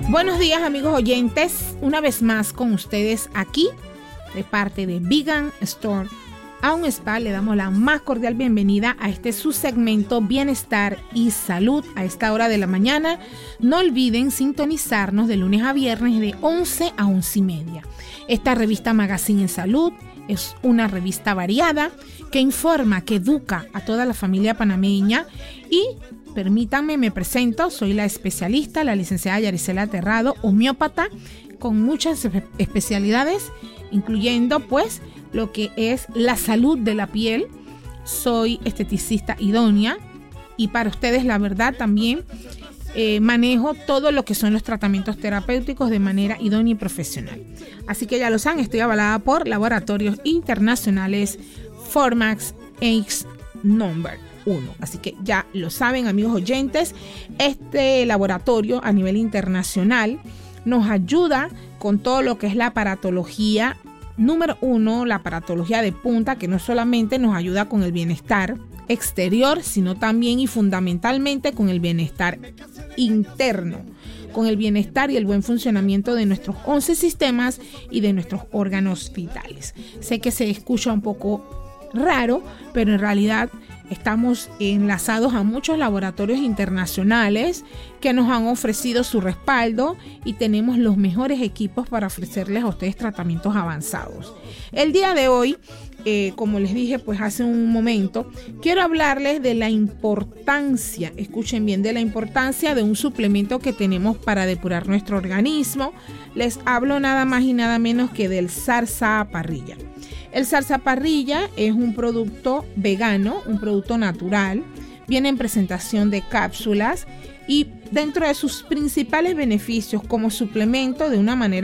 Buenos días, amigos oyentes, una vez más con ustedes aquí de parte de Vegan Store a un spa. Le damos la más cordial bienvenida a este su segmento Bienestar y Salud a esta hora de la mañana. No olviden sintonizarnos de lunes a viernes de 11 a 11:30. Esta revista Magazine en Salud es una revista variada que informa, que educa a toda la familia panameña y permítanme, me presento, soy la especialista, la licenciada Yaricela Terrado, homeópata con muchas especialidades, incluyendo pues lo que es la salud de la piel. Soy esteticista idónea y para ustedes la verdad también manejo todo lo que son los tratamientos terapéuticos de manera idónea y profesional. Así que ya lo saben, estoy avalada por laboratorios internacionales Formax X Number 1. Así que ya lo saben, amigos oyentes, este laboratorio a nivel internacional nos ayuda con todo lo que es la aparatología. Número 1, la aparatología de punta, que no solamente nos ayuda con el bienestar exterior, sino también y fundamentalmente con el bienestar interno, con el bienestar y el buen funcionamiento de nuestros 11 sistemas y de nuestros órganos vitales. Sé que se escucha un poco raro, pero en realidad estamos enlazados a muchos laboratorios internacionales que nos han ofrecido su respaldo y tenemos los mejores equipos para ofrecerles a ustedes tratamientos avanzados. El día de hoy, como les dije pues hace un momento, quiero hablarles de la importancia, escuchen bien, de la importancia de un suplemento que tenemos para depurar nuestro organismo. Les hablo nada más y nada menos que del zarzaparrilla. El zarzaparrilla es un producto vegano, un producto natural, viene en presentación de cápsulas y dentro de sus principales beneficios como suplemento de una manera